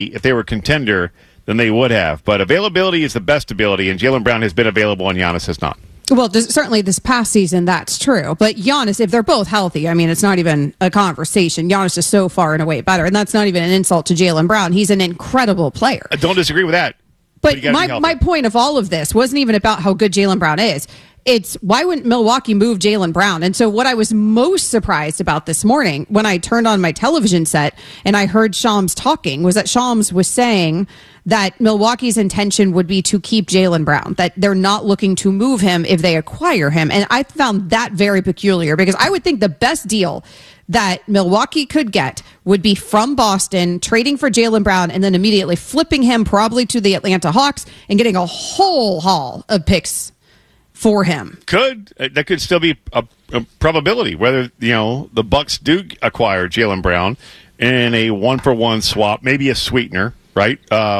if they were a contender, then they would have. But availability is the best ability, and Jaylen Brown has been available and Giannis has not. Well, certainly this past season, that's true. But Giannis, if they're both healthy, I mean, it's not even a conversation. Giannis is so far and away better, and that's not even an insult to Jaylen Brown. He's an incredible player. I don't disagree with that. But my point of all of this wasn't even about how good Jaylen Brown is. It's why wouldn't Milwaukee move Jaylen Brown? And so what I was most surprised about this morning when I turned on my television set and I heard Shams talking was that Shams was saying that Milwaukee's intention would be to keep Jaylen Brown, that they're not looking to move him if they acquire him. And I found that very peculiar because I would think the best deal that Milwaukee could get would be from Boston, trading for Jaylen Brown, and then immediately flipping him probably to the Atlanta Hawks and getting a whole haul of picks for him. That could still be a probability, whether the Bucks do acquire Jaylen Brown in a 1-for-1 swap, maybe a sweetener, right?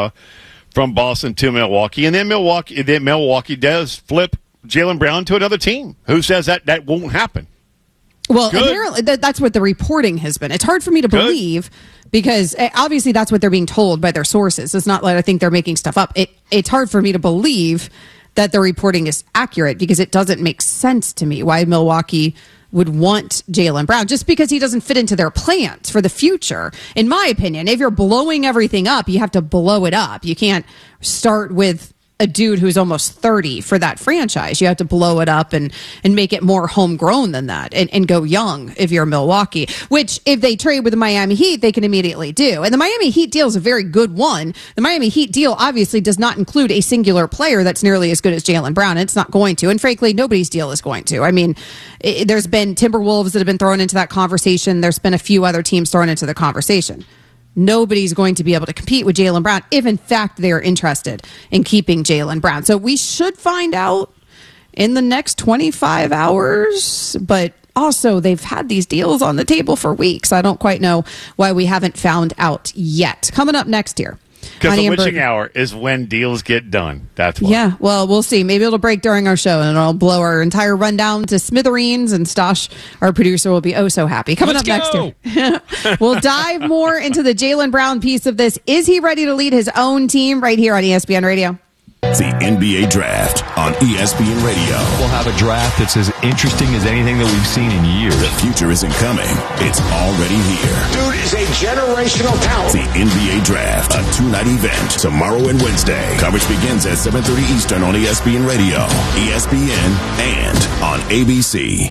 From Boston to Milwaukee, and then Milwaukee does flip Jaylen Brown to another team. Who says that won't happen? Well, apparently that's what the reporting has been. It's hard for me to believe because obviously that's what they're being told by their sources. It's not like I think they're making stuff up. It's hard for me to believe that the reporting is accurate because it doesn't make sense to me why Milwaukee would want Jaylen Brown just because he doesn't fit into their plans for the future. In my opinion, if you're blowing everything up, you have to blow it up. You can't start with a dude who's almost 30 for that franchise. You have to blow it up and make it more homegrown than that and go young if you're Milwaukee, which if they trade with the Miami Heat, they can immediately do. And the Miami Heat deal is a very good one. The Miami Heat deal obviously does not include a singular player that's nearly as good as Jaylen Brown. It's not going to. And frankly, nobody's deal is going to. I mean, there's been Timberwolves that have been thrown into that conversation. There's been a few other teams thrown into the conversation. Nobody's going to be able to compete with Jaylen Brown if, in fact, they're interested in keeping Jaylen Brown. So we should find out in the next 25 hours. But also, they've had these deals on the table for weeks. I don't quite know why we haven't found out yet. Coming up next here. Because the witching hour is when deals get done. That's why. Yeah, well, we'll see. Maybe it'll break during our show, and it'll blow our entire rundown to smithereens, and Stosh, our producer, will be oh so happy. Coming up next year, we'll dive more into the Jaylen Brown piece of this. Is he ready to lead his own team right here on ESPN Radio? The NBA Draft on ESPN Radio. We'll have a draft that's as interesting as anything that we've seen in years. The future isn't coming. It's already here. Dude is a generational talent. The NBA Draft, a two-night event, tomorrow and Wednesday. Coverage begins at 7:30 Eastern on ESPN Radio, ESPN, and on ABC.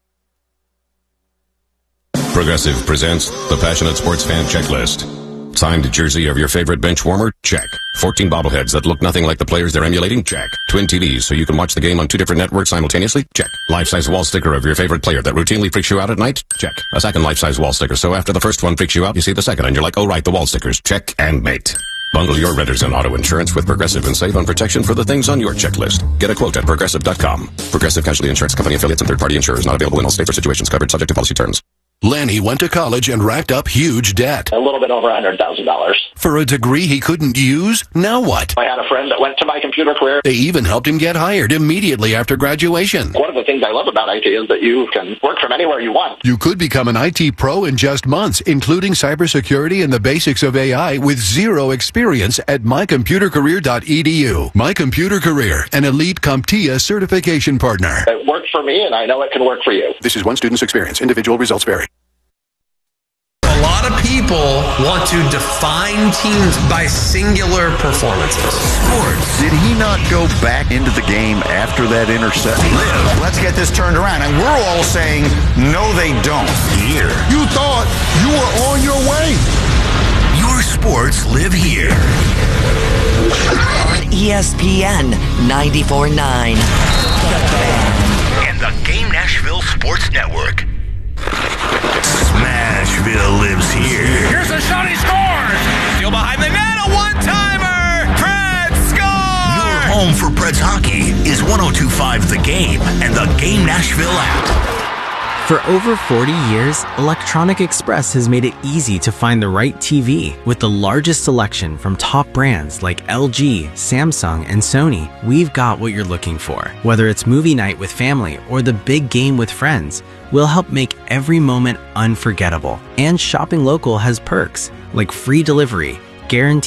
Progressive presents the Passionate Sports Fan Checklist. Signed jersey of your favorite bench warmer? Check. 14 bobbleheads that look nothing like the players they're emulating? Check. Twin TVs so you can watch the game on 2 different networks simultaneously? Check. Life-size wall sticker of your favorite player that routinely freaks you out at night? Check. A second life-size wall sticker so after the first one freaks you out, you see the second and you're like, oh right, the wall stickers. Check and mate. Bundle your renters and auto insurance with Progressive and save on protection for the things on your checklist. Get a quote at Progressive.com. Progressive Casualty Insurance Company affiliates and third-party insurers not available in all states or situations covered subject to policy terms. Lanny went to college and racked up huge debt. A little bit over $100,000. For a degree he couldn't use? Now what? I had a friend that went to My Computer Career. They even helped him get hired immediately after graduation. One of the things I love about IT is that you can work from anywhere you want. You could become an IT pro in just months, including cybersecurity and the basics of AI with zero experience at mycomputercareer.edu. My Computer Career, an elite CompTIA certification partner. It worked for me, and I know it can work for you. This is one student's experience. Individual results vary. A lot of people want to define teams by singular performances. Sports. Did he not go back into the game after that interception? Let's get this turned around. And we're all saying, no, they don't. Here. You thought you were on your way. Your sports live here. On ESPN 94.9. And the Game Nashville Sports Network. Smashville lives here. Here's a shot, he scores! Steal behind the net, a one-timer! Preds score! Your home for Preds hockey is 102.5 The Game and the Game Nashville app. For over 40 years, Electronic Express has made it easy to find the right TV. With the largest selection from top brands like LG, Samsung, and Sony, we've got what you're looking for. Whether it's movie night with family or the big game with friends, we'll help make every moment unforgettable. And shopping local has perks like free delivery, guaranteed